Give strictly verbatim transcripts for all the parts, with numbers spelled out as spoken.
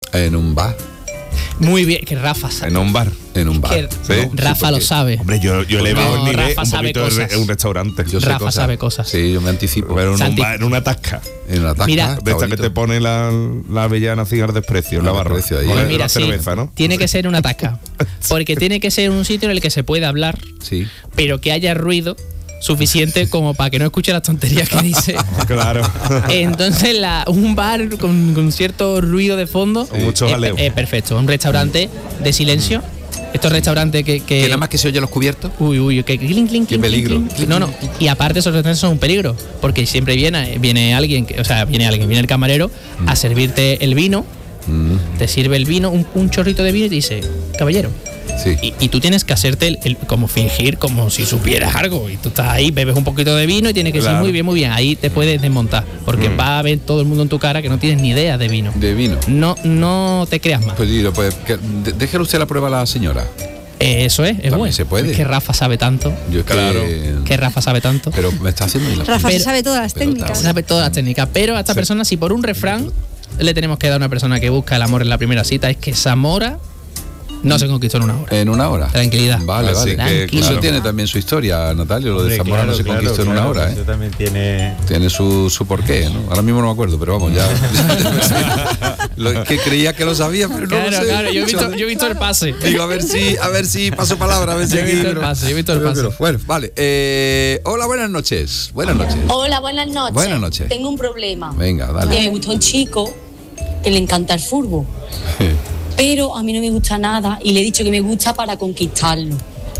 En un bar. Muy bien, que Rafa sabe. En un bar. En un bar. Que ¿Sí? Rafa Sí, lo porque- sabe. Hombre, yo, yo le No, veo el nivel Rafa un sabe poquito de cosas. re- un restaurante. Yo sé Rafa cosas. sabe cosas. Sí, yo me anticipo. Pero en, un Santi. bar, en una tasca. En una tasca. Mira, está De esta que bonito. te pone la, la avellana sin dar desprecio en la Ah, barra. desprecio ahí. Con Pues la mira, sí. cerveza, ¿no? Tiene que ser una tasca. Porque tiene que ser un sitio en el que se pueda hablar, Sí. pero que haya ruido suficiente como para que no escuche las tonterías que dice. Claro. Entonces, la, un bar con, con cierto ruido de fondo Con mucho es, jaleo. es perfecto. Un restaurante de silencio. Estos restaurantes que... que Que nada más que se oye los cubiertos. Uy, uy, que clink, clink, Qué clink, peligro. clink, clink. No, no. Y aparte esos restaurantes son un peligro, porque siempre viene, viene alguien, que, o sea, viene alguien, viene el camarero a servirte el vino, Mm, te sirve el vino, un, un chorrito de vino y te dice, caballero. sí. Y, y tú tienes que hacerte el, el- como fingir como si supieras algo. Y tú estás ahí, bebes un poquito de vino y tienes que Claro. decir muy bien, muy bien. Ahí te puedes desmontar, porque Mm. va a ver todo el mundo en tu cara que no tienes ni idea de vino. De vino. No, no te creas más. Pues, digo, pues que, de- déjele usted la prueba a la señora. Eh, eso es, es También bueno. se puede. Es que Rafa sabe tanto. Yo es que- Claro. Que Rafa sabe tanto. Pero me está haciendo la Rafa se Pero- sabe todas las pero técnicas. está- Sabe todas las técnicas, pero a esta persona, si por un refrán le tenemos que dar a una persona que busca el amor en la primera cita, es que Zamora no se conquistó en una hora. En una hora. Tranquilidad. Vale, Así vale. que, Tranquilo. Eso claro. tiene también su historia, Natalio. Lo de Hombre, Zamora claro, no se claro, conquistó en una claro, hora, Eso ¿eh? también tiene. Tiene su, su porqué, ¿no? Ahora mismo no me acuerdo, pero vamos, ya. Lo que creía que lo sabía, pero no Claro, lo sé. claro, yo he visto, yo he visto el pase. Digo, a ver si, a ver si paso palabra, a ver si Yo he aquí, visto el pero- pase, yo he visto el pero- pase. pero, bueno, vale. Eh, hola, buenas noches. Buenas noches. Hola, buenas noches. Buenas noches. Tengo un problema. Venga, Que dale. me gustó un chico que le encanta el fútbol, pero a mí no me gusta nada y le he dicho que me gusta para conquistarlo.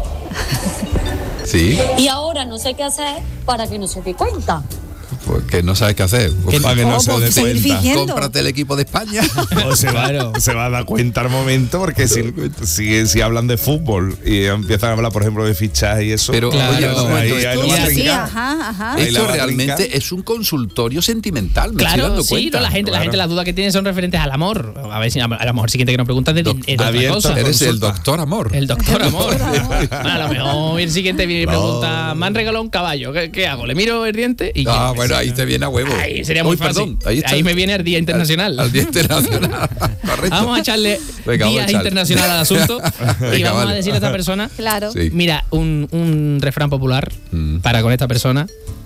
Sí, Y ahora no sé qué hacer para que no se dé cuenta. pues que no sabes qué hacer. Pues, Para que no Oh, se pues dé seguir cuenta. fingiendo. cómprate el equipo de España. O se va, Claro. se va a dar cuenta al momento, porque si, si, si hablan de fútbol y empiezan a hablar, por ejemplo, de fichaje y eso, Pero, Claro. oye, un momento, ahí, ahí esto- lo va a Sí, sí, trincar. ajá, ajá. Ahí la Esto va a realmente trincar. es un consultorio sentimental, me estoy Claro, dando sí, cuenta. no, la gente, la claro. gente las dudas que tiene son referentes al amor. A ver si a lo mejor siguiente que nos preguntas de, Doc- es de otra abierto, cosa. Eres el Consulta. doctor amor. El doctor amor. A lo mejor el siguiente viene y pregunta, me han regalado un caballo, ¿qué, qué hago? ¿Le miro el diente? Y Ah, ya, bueno, ahí te viene a huevo. Ahí sería muy Uy, fácil. perdón, ahí, está. Ahí me viene el Día Internacional. Al, al Día Internacional. Correcto. Vamos a echarle Venga, vamos Día a echarle. Internacional al asunto y Venga, vamos vale. a decirle a esta persona, Claro. Sí. mira, un, un refrán popular Mm. para con esta persona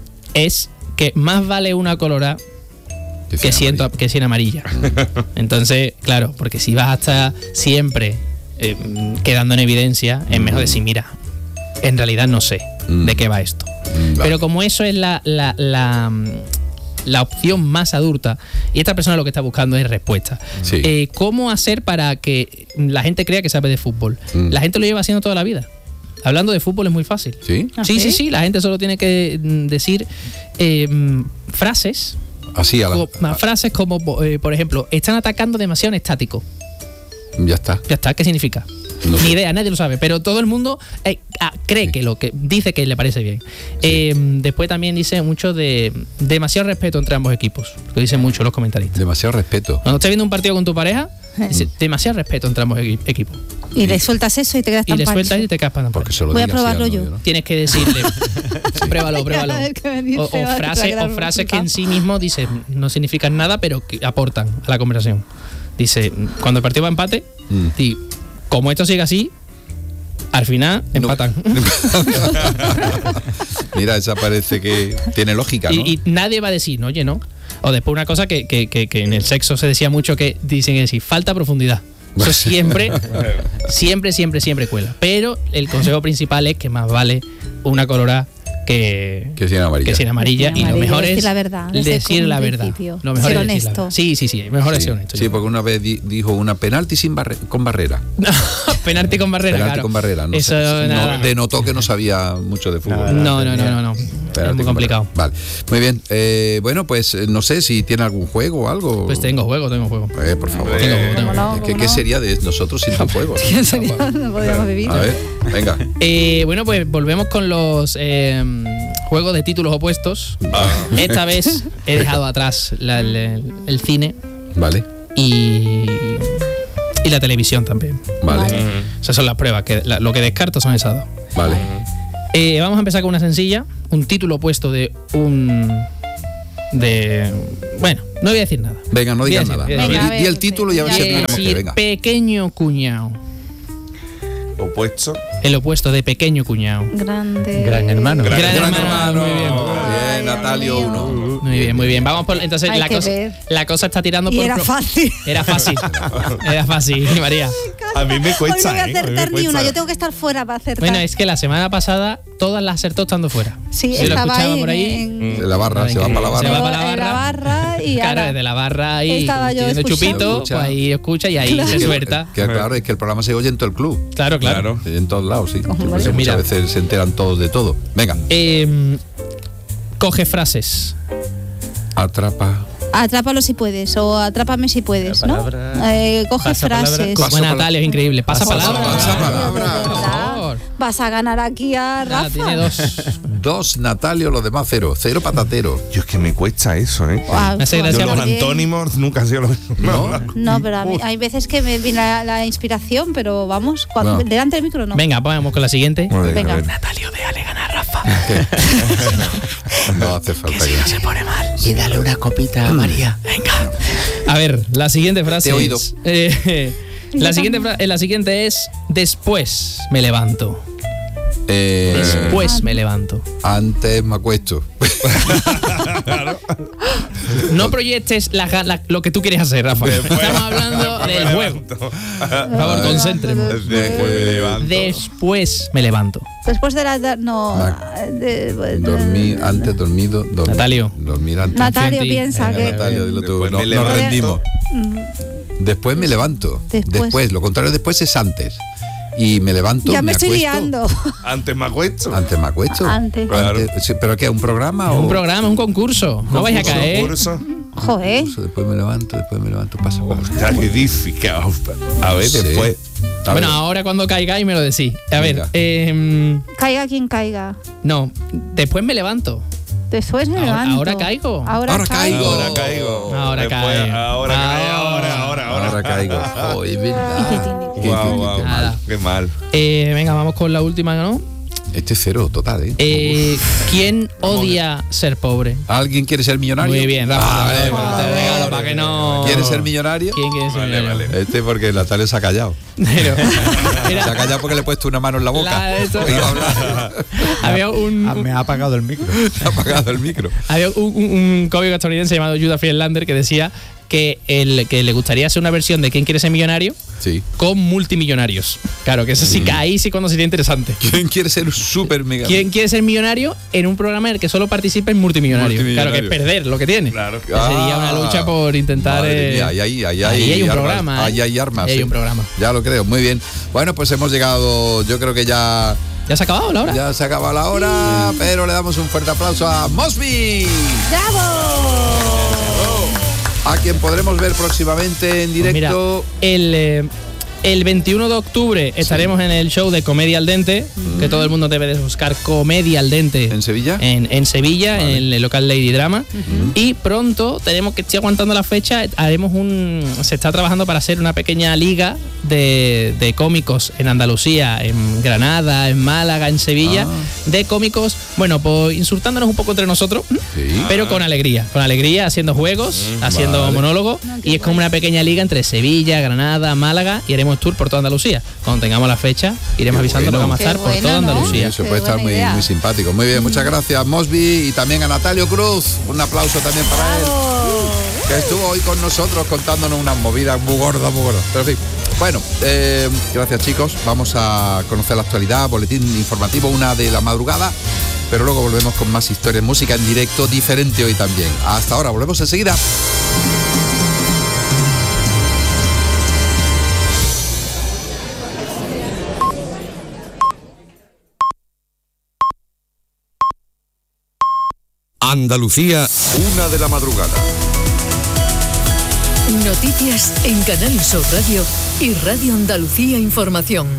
es que más vale una colorada que cien cien, amarillo. que cien amarilla. Entonces, claro, porque si vas a estar siempre eh, quedando en evidencia, es mejor decir, mira, en realidad no sé Mm. de qué va esto. Mm, vale. Pero como eso es la, la, la, mm, la opción más adulta y esta persona lo que está buscando es respuesta. Sí. Eh, ¿Cómo hacer para que la gente crea que sabe de fútbol? Mm. La gente lo lleva haciendo toda la vida. Hablando de fútbol es muy fácil. ¿Sí? ¿Ah, Sí, sí, sí? sí. La gente solo tiene que mm, decir eh, mm, frases. Así, a la, co- a- frases como, eh, por ejemplo, están atacando demasiado en estático. ya está. Ya está, ¿qué significa? No sé. Ni idea, nadie lo sabe, pero todo el mundo eh, ah, cree que lo que dice que le parece bien. Eh, después también dice mucho de demasiado respeto entre ambos equipos, lo dicen mucho los comentaristas. Demasiado respeto. Cuando estés viendo un partido con tu pareja, dice demasiado respeto entre ambos equi- equipos. Y le sueltas eso y te quedas Y tan le pancho. sueltas y te quedas para Porque se lo Voy a diga así al probarlo yo. novio, ¿no? Tienes que decirle, pruébalo, pruébalo. Cada vez que me dice, O, o va, te va a frases, quedar o frases que flipado. en sí mismo dice no significan nada, pero que aportan a la conversación. Dice, cuando el partido va a empate, Mm. di, como esto sigue así, al final empatan. Mira, esa parece que tiene lógica, ¿no? Y, y nadie va a decir, no, oye, no. O después una cosa que, que, que, que en el sexo se decía mucho que dicen que sí, falta profundidad. Eso siempre, siempre, siempre, siempre cuela. Pero el consejo principal es que más vale una colorada que, Que cien amarilla. que cien amarilla. Cien Y lo amarilla, mejor decir es la verdad, desde decir un la verdad. principio. Lo mejor Ser es decir la honesto. verdad. Sí, sí, sí, mejor es Sí, ser honesto. sí, porque una vez di- dijo una penalti sin barre- con barrera. Penalti con barrera, penalti claro. con barrera. No Eso sé, nada. no, denotó que no sabía mucho de fútbol. No, no, no, no, no. Es Penalti muy con complicado. barrera. Vale, muy bien. Eh, bueno, pues eh, no sé si tiene algún juego o algo. Pues tengo juego, tengo juego. Eh, por favor. Tengo juego, tengo ¿Cómo no? ¿Qué, ¿Cómo qué no? sería de nosotros sin tu juego? ¿Qué sería? No podríamos vivir. A ver, venga. Eh, bueno, pues volvemos con los eh, juegos de títulos opuestos. Esta vez he dejado atrás la- el, el cine Vale, y, y la televisión también. vale, Esas son las pruebas. Que la- lo que descarto son esas dos. vale. Eh, vamos a empezar con una sencilla. Un título opuesto de un de... Bueno, no voy a decir nada. Venga, no Voy a digas decir- nada. voy a No, decir- Venga, a di, di ver, el título y a ver ya si Voy a adivinamos qué. decir Venga. pequeño cuñado. Opuesto. El opuesto de pequeño cuñado. Grande. Gran hermano. Gran, Gran hermano. hermano. Muy bien. Ay, Bien, Natalio Dios uno. mío. Muy bien, muy bien. Vamos por... Entonces Hay la que cosa, ver. la cosa está tirando Y por... era pro- fácil. Era fácil. Era fácil, María. A mí me Hoy cuesta, no voy a ¿eh? A mí me acertar ni cuesta. una. Yo tengo que estar fuera para acertar. Bueno, es que la semana pasada todas las acertó estando fuera. sí, Si lo estaba escuchaba ahí por ahí, en, De la barra, se va para la Se barra. va para la en la barra. barra y Claro, ahora- desde la barra ahí Estaba yo pidiendo escuchando. chupito, Escucha. pues ahí escucha y ahí Claro. se suelta. Que claro, es que el programa se oye en todo el club. Claro, claro. Claro. En todos lados, sí. Hombre. Porque Mira. muchas veces se enteran todos de todo. Venga, Eh, coge frases. atrapa. Atrápalo si puedes o atrápame si puedes, ¿no? Palabra. Eh, coge Pasa palabra. frases. Paso Buena palabra. Natalia, es increíble. Pasa, Pasa palabra. Pasa palabra. Por favor. Vas a ganar aquí a Nada, Rafa. tiene dos. Dos Natalio, los demás cero. Cero patatero. Yo es que me cuesta eso, ¿eh? Guau, Me hace Yo gracia los porque- antónimos nunca han sido lo mismo. ¿No? No, pero a mí, hay veces que me viene la, la inspiración, pero vamos, cuando, Bueno. delante del micro no. Venga, pues vamos con la siguiente. Venga, Venga. a ver. Natalio, déjale ganar a Rafa. No hace falta que. Se pone mal. Y dale una copita a María. Venga. A ver, la siguiente frase Te he oído. es... eh, la, siguiente fra- eh, la siguiente es después me levanto. Eh, Después me levanto. antes me acuesto. No proyectes la ga- la- lo que tú quieres hacer, Rafa. Estamos hablando Después del me juego. levanto. Por favor, concéntremos. Después me levanto. Después me levanto. Después de la... No... Ma- de- de- Dormir antes, dormido. dormir- Natalio. Dormir antes. Natalio Confía en ti. piensa Venga, que... Natalio, dilo tú. Después No, me nos levanto. rendimos. Después me levanto. Después. Después. Lo contrario después es antes. Y me levanto. Ya me estoy acuesto. liando. Antes me acuesto. Antes me acuesto. Antes. Claro. Sí, ¿pero qué? ¿Un programa o...? Un programa, un concurso. No vais a Concurso, caer. concurso. Joder. Después me levanto, después me levanto, pasa por Está que difícil. A ver, Sí. después. A Bueno, ver, ahora cuando caigáis me lo decís. A ver, Venga. eh, Caiga quien caiga. no, después me levanto. Después me Ahora- levanto. ahora caigo. Ahora, Ahora caigo. Ahora caigo. Ahora Después, cae. Ahora cae. Ahora, ahora, ahora. ahora caigo. Oh, es verdad. Qué- Guau, qué- guau, qué mal. Nada. Qué mal. Eh, venga, vamos con la última, ¿no? Este es cero, total, ¿eh? Eh, ¿Quién odia ser pobre? ¿Alguien quiere ser millonario? Muy bien, Rafa. Ah, te vale, vale, regalo vale. para que no. ¿Quiere ser millonario? ¿Quién quiere ser Vale, millonario? vale. Este porque Natalia se ha callado. Pero, Se mira, ha callado porque le he puesto una mano en la boca. La- eso- Iba a hablar. había un, Ah, me ha apagado el micro. Se ha apagado el micro. había un, un- un cómico estadounidense llamado Judah Friedlander que decía que, el, que le gustaría hacer una versión de ¿Quién quiere ser millonario? Sí. Con multimillonarios. Claro, que eso sí, que ahí sí cuando sería interesante. ¿Quién quiere ser un super mega? ¿Quién quiere ser millonario en un programa en el que solo participen multimillonarios? Claro, que es Multimillonarios. perder lo que tiene. Claro. Que sería una lucha por intentar. Madre eh, mía, ahí, ahí, ahí, ahí hay un armas, programa, ¿eh? Ahí hay armas. Ahí hay sí. un programa. Ya lo creo, muy bien. Bueno, pues hemos llegado, yo creo que ya, ¿Ya se ha acabado la hora? ya se acaba la hora, pero le damos un fuerte aplauso a Mosby, ¡Bravo! a quien podremos ver próximamente en Pues mira, directo. el, eh, el veintiuno de octubre estaremos en el show de Comedia al Dente, que todo el mundo debe de buscar Comedia al Dente. ¿En Sevilla? En, en Sevilla, Vale. en el local Lady Drama. Y pronto tenemos que estoy aguantando la fecha. Haremos un. Se está trabajando para hacer una pequeña liga de, de cómicos en Andalucía, en Granada, en Málaga, en Sevilla. Ah. De cómicos, bueno, pues insultándonos un poco entre nosotros, Sí. pero con alegría. Con alegría, haciendo juegos, haciendo vale. monólogos. No, qué Y es como guay. una pequeña liga entre Sevilla, Granada, Málaga. Y haremos tour por toda Andalucía. Cuando tengamos la fecha, iremos Qué avisando que bueno. vamos a estar Qué por bueno, toda ¿no? Andalucía. Eso Qué puede estar buena muy, idea. muy simpático. Muy bien, muchas gracias Mosby y también a Natalio Cruz. Un aplauso también para él, que estuvo hoy con nosotros contándonos unas movidas muy gordas, muy gordas. Pero en fin, bueno, eh, gracias chicos. Vamos a conocer la actualidad, boletín informativo, una de la madrugada. Pero luego volvemos con más historias, música en directo, diferente hoy también. Hasta ahora, volvemos enseguida. Andalucía, una de la madrugada. Noticias en Canal Sur Radio y Radio Andalucía Información.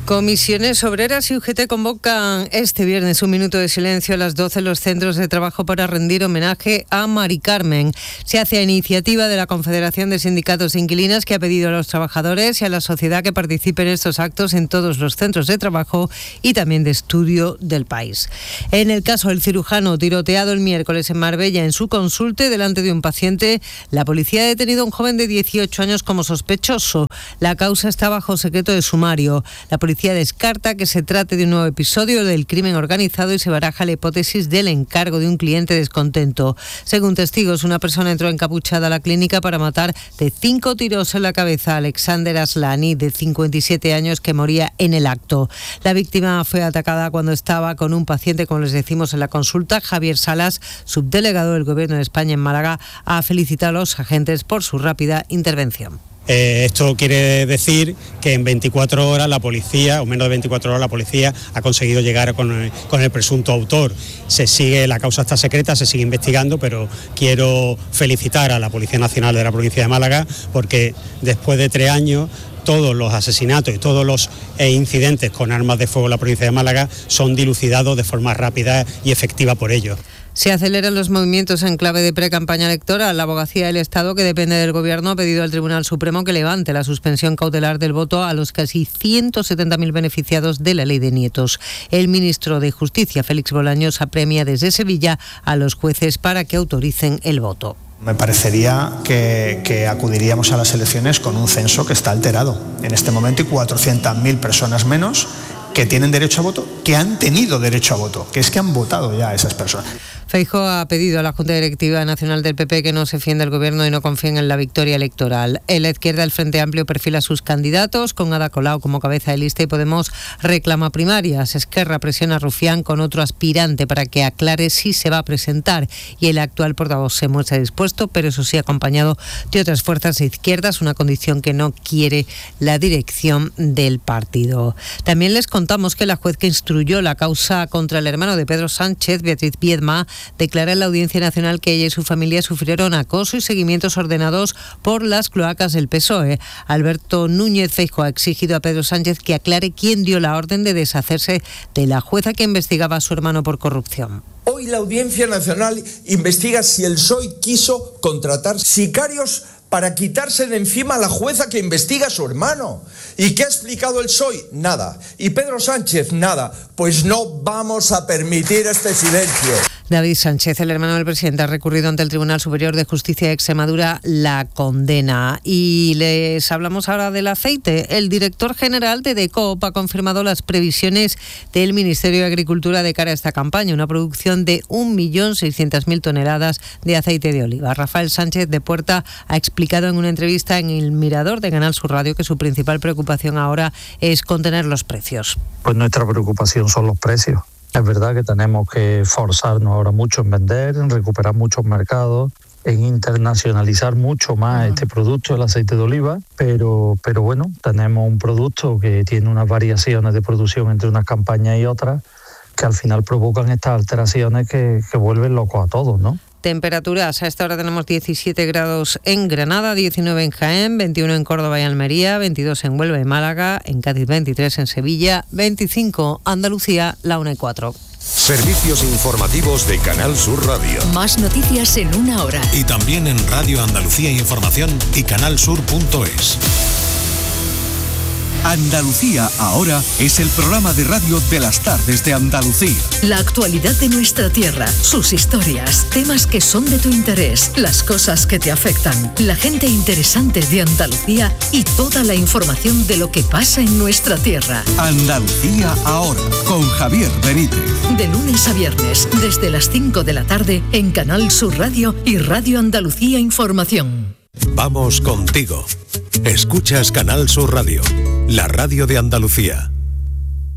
Comisiones Obreras y U G T convocan este viernes un minuto de silencio a las doce en los centros de trabajo para rendir homenaje a Mari Carmen. Se hace a iniciativa de la Confederación de Sindicatos de Inquilinas, que ha pedido a los trabajadores y a la sociedad que participen en estos actos en todos los centros de trabajo y también de estudio del país. En el caso del cirujano tiroteado el miércoles en Marbella en su consulte delante de un paciente, la policía ha detenido a un joven de dieciocho años como sospechoso. La causa está bajo secreto de sumario. La policía descarta que se trate de un nuevo episodio del crimen organizado y se baraja la hipótesis del encargo de un cliente descontento. Según testigos, una persona entró encapuchada a la clínica para matar de cinco tiros en la cabeza a Alexander Aslani, de cincuenta y siete años, que moría en el acto. La víctima fue atacada cuando estaba con un paciente, como les decimos en la consulta. Javier Salas, subdelegado del Gobierno de España en Málaga, ha felicitado a los agentes por su rápida intervención. Eh, esto quiere decir que en veinticuatro horas la policía, o menos de veinticuatro horas, la policía ha conseguido llegar con el, con el presunto autor. Se sigue, la causa está secreta, se sigue investigando, pero quiero felicitar a la Policía Nacional de la provincia de Málaga, porque después de tres años todos los asesinatos y todos los eh, incidentes con armas de fuego en la provincia de Málaga son dilucidados de forma rápida y efectiva por ellos. Se aceleran los movimientos en clave de pre-campaña electoral. La Abogacía del Estado, que depende del Gobierno, ha pedido al Tribunal Supremo que levante la suspensión cautelar del voto a los casi ciento setenta mil beneficiados de la Ley de Nietos. El ministro de Justicia, Félix Bolaños, apremia desde Sevilla a los jueces para que autoricen el voto. Me parecería que, que acudiríamos a las elecciones con un censo que está alterado. En este momento hay cuatrocientas mil personas menos que tienen derecho a voto, que han tenido derecho a voto, que es que han votado ya a esas personas. Feijóo ha pedido a la Junta Directiva Nacional del P P que no se fiende el Gobierno y no confíen en la victoria electoral. En la izquierda, el Frente Amplio perfila a sus candidatos, con Ada Colau como cabeza de lista, y Podemos reclama primarias. Esquerra presiona a Rufián con otro aspirante para que aclare si se va a presentar, y el actual portavoz se muestra dispuesto, pero eso sí acompañado de otras fuerzas de izquierdas, una condición que no quiere la dirección del partido. También les contamos que la juez que instruyó la causa contra el hermano de Pedro Sánchez, Beatriz Viedma, declara en la Audiencia Nacional que ella y su familia sufrieron acoso y seguimientos ordenados por las cloacas del P S O E. Alberto Núñez Feijóo ha exigido a Pedro Sánchez que aclare quién dio la orden de deshacerse de la jueza que investigaba a su hermano por corrupción. Hoy la Audiencia Nacional investiga si el P S O E quiso contratar sicarios para quitarse de encima a la jueza que investiga a su hermano. ¿Y qué ha explicado el P S O E? Nada. ¿Y Pedro Sánchez? Nada. Pues no vamos a permitir este silencio. David Sánchez, el hermano del presidente, ha recurrido ante el Tribunal Superior de Justicia de Extremadura la condena. Y les hablamos ahora del aceite. El director general de DECOOP ha confirmado las previsiones del Ministerio de Agricultura de cara a esta campaña, una producción de un millón seiscientas mil toneladas de aceite de oliva. Rafael Sánchez de Puerta ha explicado en una entrevista en El Mirador de Canal Sur Radio que su principal preocupación ahora es contener los precios. Pues nuestra preocupación son los precios. Es verdad que tenemos que esforzarnos ahora mucho en vender, en recuperar muchos mercados, en internacionalizar mucho más uh-huh. este producto, el aceite de oliva, pero, pero bueno, tenemos un producto que tiene unas variaciones de producción entre unas campañas y otras que al final provocan estas alteraciones que, que vuelven locos a todos, ¿no? Temperaturas, a esta hora tenemos diecisiete grados en Granada, diecinueve en Jaén, veintiuno en Córdoba y Almería, veintidós en Huelva y Málaga, en Cádiz veintitrés, en Sevilla, veinticinco, Andalucía, la una y cuatro. Servicios informativos de Canal Sur Radio. Más noticias en una hora. Y también en Radio Andalucía Información y canalsur punto es. Andalucía ahora es el programa de radio de las tardes de Andalucía. La actualidad de nuestra tierra, sus historias, temas que son de tu interés, las cosas que te afectan, la gente interesante de Andalucía y toda la información de lo que pasa en nuestra tierra. Andalucía ahora, con Javier Benítez. De lunes a viernes, desde las cinco de la tarde, en Canal Sur Radio y Radio Andalucía Información. Vamos contigo. Escuchas Canal Sur Radio, la radio de Andalucía.